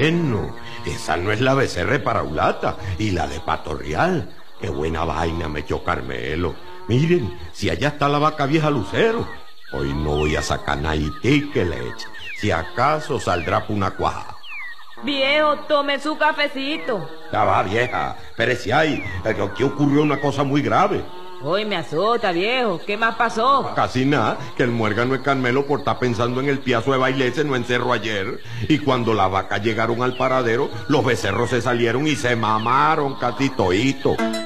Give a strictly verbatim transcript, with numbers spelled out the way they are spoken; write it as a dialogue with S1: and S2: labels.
S1: bueno, esa no es la becerra de Paraulata y la de Pato Real. Qué buena vaina me echó Carmelo. Miren, si allá está la vaca vieja Lucero. Hoy no voy a sacar naití que leche. Si acaso saldrá por una cuaja.
S2: Viejo, tome su cafecito.
S1: Ya va, vieja. Pero si hay, aquí ocurrió una cosa muy grave.
S2: Hoy me azota, viejo. ¿Qué más pasó?
S1: Casi nada, que el muérgano de Carmelo por estar pensando en el piazo de bailese no encerró ayer. Y cuando las vacas llegaron al paradero, los becerros se salieron y se mamaron casi toíto.